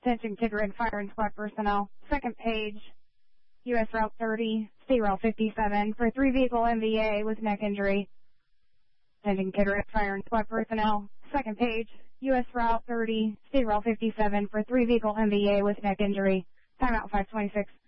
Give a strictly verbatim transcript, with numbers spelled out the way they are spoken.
Attention Kitteridge Fire and Squad personnel. Second page, U S Route thirty, State Route fifty-seven for three vehicle M V A with neck injury. Attention Kitteridge Fire and Squad personnel. Second page, U S Route thirty, State Route fifty-seven for three vehicle M V A with neck injury. Timeout five twenty-six.